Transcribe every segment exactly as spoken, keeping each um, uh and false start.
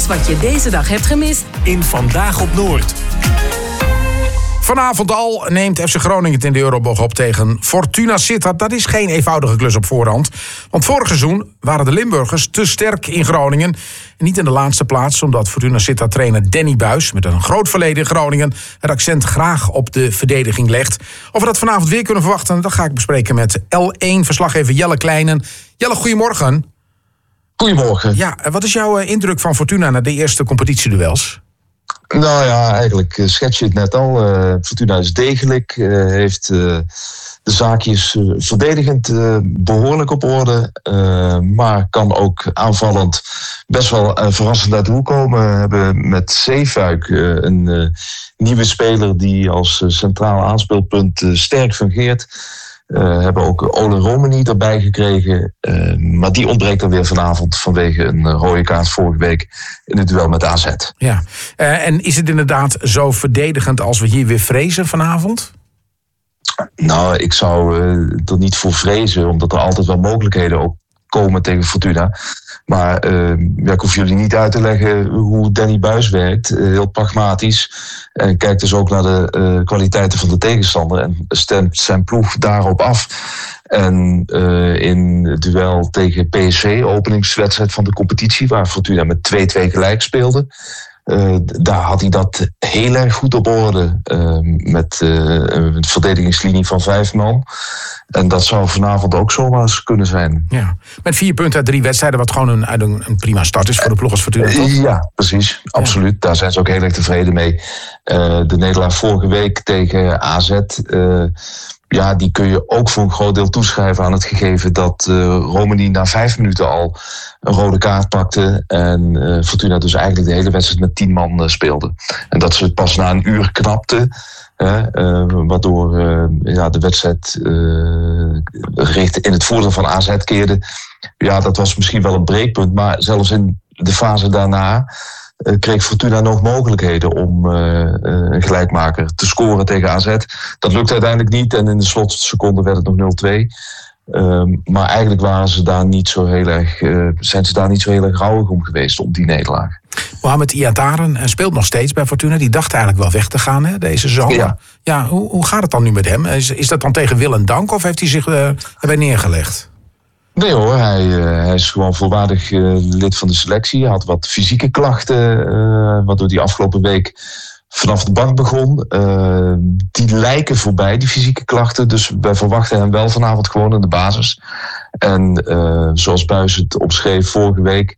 Alles wat je deze dag hebt gemist in Vandaag op Noord. Vanavond al neemt F C Groningen het in de Euroborg op tegen Fortuna Sittard. Dat is geen eenvoudige klus op voorhand. Want vorig seizoen waren de Limburgers te sterk in Groningen. En niet in de laatste plaats, omdat Fortuna Sittard trainer Danny Buis, met een groot verleden in Groningen, het accent graag op de verdediging legt. Of we dat vanavond weer kunnen verwachten, dat ga ik bespreken met L één verslaggever Jelle Kleinen. Jelle, goedemorgen. Goedemorgen. Ja, wat is jouw indruk van Fortuna na de eerste competitieduels? Nou ja, eigenlijk schets je het net al. Uh, Fortuna is degelijk, uh, heeft uh, de zaakjes uh, verdedigend uh, behoorlijk op orde. Uh, maar kan ook aanvallend best wel uh, verrassend uit de hoek komen. We hebben met Zeefuik uh, een uh, nieuwe speler die als uh, centraal aanspeelpunt uh, sterk fungeert. We uh, hebben ook Ole Romani erbij gekregen. Uh, maar die ontbreekt dan weer vanavond vanwege een uh, rode kaart vorige week in het duel met A Z. Ja, uh, en is het inderdaad zo verdedigend als we hier weer vrezen vanavond? Nou, ik zou uh, er niet voor vrezen, omdat er altijd wel mogelijkheden ook komen tegen Fortuna. Maar uh, ja, ik hoef jullie niet uit te leggen hoe Danny Buis werkt. Uh, heel pragmatisch. En kijkt dus ook naar de uh, kwaliteiten van de tegenstander. En stemt zijn ploeg daarop af. En uh, in het duel tegen P S V, openingswedstrijd van de competitie, waar Fortuna met twee-twee gelijk speelde. Uh, daar had hij dat heel erg goed op orde. Uh, met uh, een verdedigingslinie van vijf man. En dat zou vanavond ook zomaar eens kunnen zijn. Ja. Met vier punten uit drie wedstrijden, wat gewoon een, een, een prima start is voor de ploeg als Fortuna, toch? Ja, precies. Absoluut. Ja. Daar zijn ze ook heel erg tevreden mee. Uh, de nederlaag vorige week tegen A Z... Uh, ja, die kun je ook voor een groot deel toeschrijven aan het gegeven dat uh, Romani na vijf minuten al een rode kaart pakte. En uh, Fortuna dus eigenlijk de hele wedstrijd met tien man uh, speelde. En dat ze het pas na een uur knapte. Hè, uh, waardoor uh, ja, de wedstrijd uh, richt in het voordeel van A Z keerde. Ja, dat was misschien wel een breekpunt. Maar zelfs in de fase daarna Uh, kreeg Fortuna nog mogelijkheden om uh, uh, een gelijkmaker te scoren tegen A Z. Dat lukte uiteindelijk niet en in de slotseconde werd het nog nul-twee. Um, maar eigenlijk waren ze daar niet zo heel erg, uh, zijn ze daar niet zo heel erg rouwig om geweest om die nederlaag. Mohamed Iataren speelt nog steeds bij Fortuna. Die dacht eigenlijk wel weg te gaan, hè, deze zomer. Ja. Ja, hoe, hoe gaat het dan nu met hem? Is, is dat dan tegen wil en dank of heeft hij zich uh, erbij neergelegd? Nee hoor, hij, uh, hij is gewoon volwaardig uh, lid van de selectie. Hij had wat fysieke klachten, uh, waardoor hij afgelopen week vanaf de bank begon. Uh, die lijken voorbij, die fysieke klachten. Dus wij verwachten hem wel vanavond gewoon in de basis. En uh, zoals Buis het opschreef vorige week,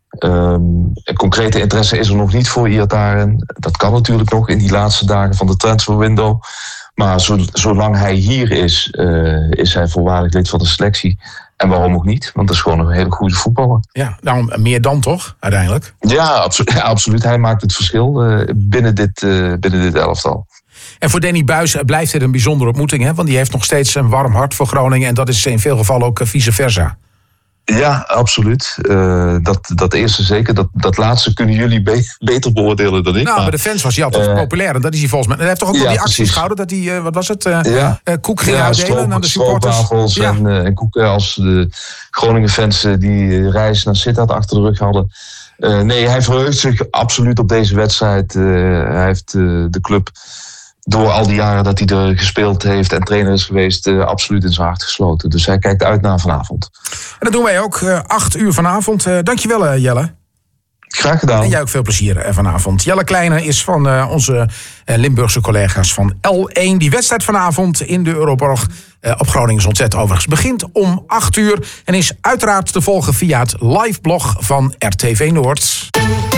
Um, concrete interesse is er nog niet voor Iataren. Dat kan natuurlijk nog in die laatste dagen van de transferwindow. Maar zo, zolang hij hier is, uh, is hij volwaardig lid van de selectie. En waarom ook niet? Want dat is gewoon een hele goede voetballer. Ja, daarom meer dan toch, uiteindelijk? Ja, absolu- ja absoluut. Hij maakt het verschil uh, binnen, dit, uh, binnen dit elftal. En voor Danny Buis blijft het een bijzondere ontmoeting, hè? Want die heeft nog steeds een warm hart voor Groningen. En dat is in veel gevallen ook vice versa. Ja, absoluut. Uh, dat, dat eerste zeker. Dat, dat laatste kunnen jullie be- beter beoordelen dan ik. Nou, maar bij de fans was hij altijd uh, populair. En dat is hij volgens mij. Hij heeft toch ook wel ja, die acties precies. gehouden dat hij, uh, wat was het, uh, ja. uh, koek ging ja, uitdelen stroop, aan de supporters. Stroopwafels Ja. en, uh, en koeken als de Groningen fans uh, die reis naar Sittard achter de rug hadden. Uh, nee, hij verheugt zich absoluut op deze wedstrijd. Uh, hij heeft uh, de club door al die jaren dat hij er gespeeld heeft en trainer is geweest, uh, absoluut in zijn hart gesloten. Dus hij kijkt uit naar vanavond. En dat doen wij ook, uh, acht uur vanavond. Uh, dankjewel, uh, Jelle. Graag gedaan. En jij ook veel plezier uh, vanavond. Jelle Kleine is van uh, onze uh, Limburgse collega's van L één. Die wedstrijd vanavond in de Euroborg uh, op Groningen Ontzet overigens begint om acht uur. En is uiteraard te volgen via het liveblog van R T V Noord.